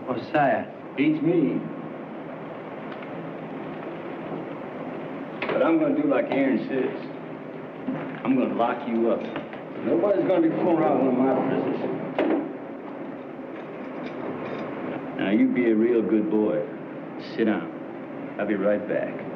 Oh, sire. Beats me. But I'm gonna do like Aaron says. I'm gonna lock you up. Nobody's gonna be fooling around with my prisoners. Now, you be a real good boy. Sit down. I'll be right back.